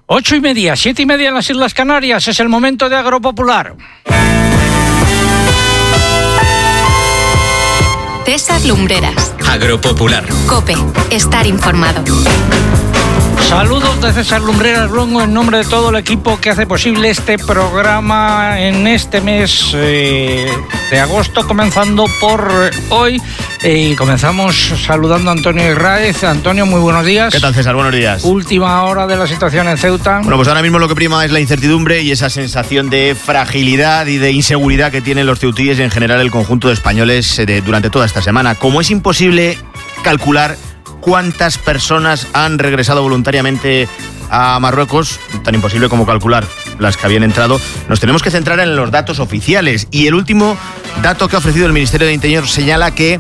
8:30, 7:30 en las Islas Canarias. Es el momento de Agropopular. César Lumbreras. Agropopular. COPE. Estar informado. Saludos de César Lumbreras Luengo en nombre de todo el equipo que hace posible este programa en este mes de agosto, comenzando por hoy. Y comenzamos saludando a Antonio Irraez. Antonio, muy buenos días. ¿Qué tal, César? Buenos días. Última hora de la situación en Ceuta. Bueno, pues ahora mismo lo que prima es la incertidumbre y esa sensación de fragilidad y de inseguridad que tienen los ceutíes y en general el conjunto de españoles durante toda esta semana. Como es imposible calcular cuántas personas han regresado voluntariamente a Marruecos, tan imposible como calcular las que habían entrado, nos tenemos que centrar en los datos oficiales. Y el último dato que ha ofrecido el Ministerio de Interior señala que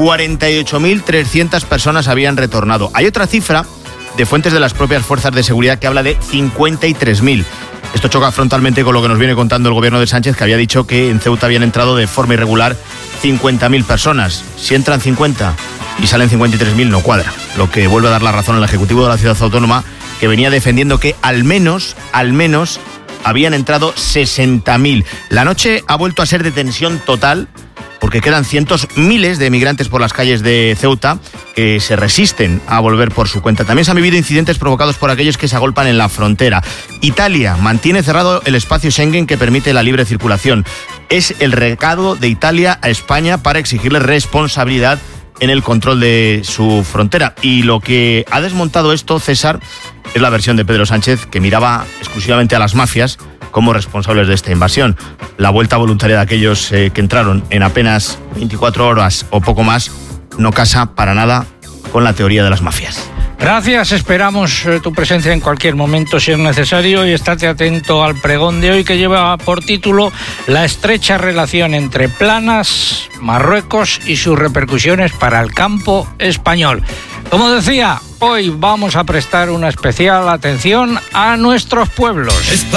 48.300 personas habían retornado. Hay otra cifra de fuentes de las propias fuerzas de seguridad que habla de 53.000. Esto choca frontalmente con lo que nos viene contando el gobierno de Sánchez, que había dicho que en Ceuta habían entrado de forma irregular 50.000 personas. Si entran 50 y salen 53.000 no cuadra, lo que vuelve a dar la razón al Ejecutivo de la Ciudad Autónoma, que venía defendiendo que al menos habían entrado 60.000. La noche ha vuelto a ser de tensión total, porque quedan miles de migrantes por las calles de Ceuta que se resisten a volver por su cuenta. También se han vivido incidentes provocados por aquellos que se agolpan en la frontera. Italia mantiene cerrado el espacio Schengen que permite la libre circulación. Es el recado de Italia a España para exigirle responsabilidad en el control de su frontera. Y lo que ha desmontado esto, César, es la versión de Pedro Sánchez, que miraba exclusivamente a las mafias como responsables de esta invasión. La vuelta voluntaria de aquellos que entraron en apenas 24 horas o poco más no casa para nada con la teoría de las mafias. Gracias, esperamos tu presencia en cualquier momento si es necesario y estate atento al pregón de hoy que lleva por título La estrecha relación entre Planas, Marruecos y sus repercusiones para el campo español. Como decía, hoy vamos a prestar una especial atención a nuestros pueblos.